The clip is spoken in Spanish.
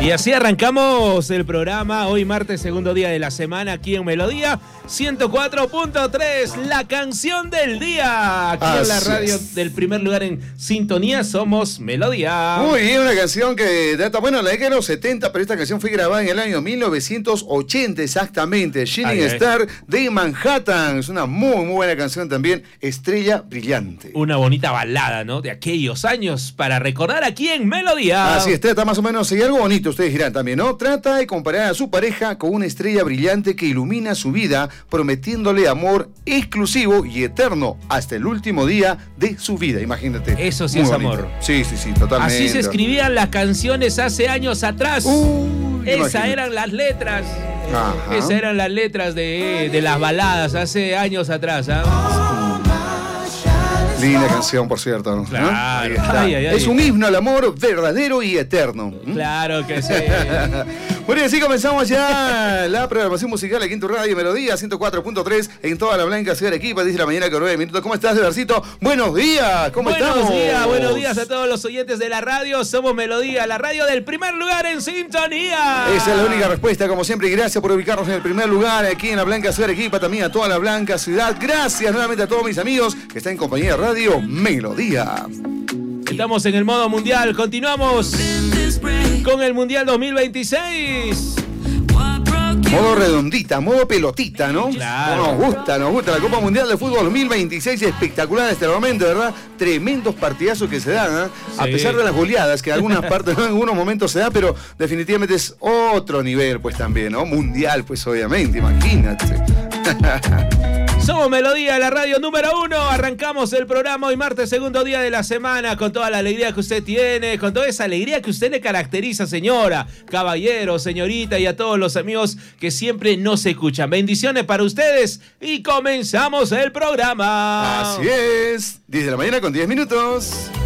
Y así arrancamos el programa, hoy martes, segundo día de la semana, aquí en Melodía 104.3, la canción del día. Aquí en la radio del primer lugar en sintonía somos Melodía. Muy bien, una canción que data, bueno, la década de los 70, pero esta canción fue grabada en el año 1980 exactamente. Shooting Star de Manhattan, es una muy buena canción también, Estrella Brillante. Una bonita balada, ¿no? De aquellos años para recordar aquí en Melodía. Así es, trata más o menos de algo bonito, ustedes dirán también, ¿no? Trata de comparar a su pareja con una estrella brillante que ilumina su vida, prometiéndole amor exclusivo y eterno hasta el último día de su vida, imagínate. Eso sí es amor. Sí, totalmente. Así se escribían las canciones hace años atrás. Esas eran las letras. Ajá. Esas eran las letras de las baladas hace años atrás, ¿ah? Linda canción, por cierto, ¿no? Claro. Ahí está. Es un himno al amor verdadero y eterno. Claro que sí. Bueno, y así comenzamos ya la programación musical aquí en tu radio Melodía 104.3 en toda la blanca ciudad de Arequipa, 10 de la mañana con 9 minutos. ¿Cómo estás, Eduardito? Buenos días, ¿cómo estamos? Buenos días a todos los oyentes de la radio. Somos Melodía, la radio del primer lugar en sintonía. Esa es la única respuesta, como siempre, y gracias por ubicarnos en el primer lugar aquí en la blanca ciudad de Arequipa, también a toda la blanca ciudad. Gracias nuevamente a todos mis amigos que están en compañía de Radio Melodía. Estamos en el modo mundial, continuamos con el Mundial 2026. Modo redondita, modo pelotita, ¿no? Claro. Nos gusta la Copa Mundial de Fútbol 2026, espectacular este momento, ¿verdad? Tremendos partidazos que se dan, ¿eh? Sí. A pesar de las goleadas que en algunas partes, en algunos momentos se da, pero definitivamente es otro nivel, pues también, ¿no? Mundial, pues obviamente, imagínate. Somos Melodía, la radio número 1. Arrancamos el programa hoy martes, segundo día de la semana, con toda la alegría que usted tiene, con toda esa alegría que usted le caracteriza, señora, caballero, señorita, y a todos los amigos que siempre nos escuchan. Bendiciones para ustedes y comenzamos el programa. Así es, 10 de la mañana con 10 minutos.